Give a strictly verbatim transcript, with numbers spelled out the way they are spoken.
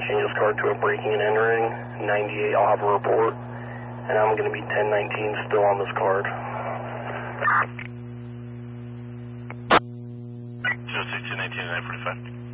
change this card to a breaking and entering. ninety-eight, I'll have a report. And I'm going to be ten nineteen still on this card. zero six two nineteen nine forty-five.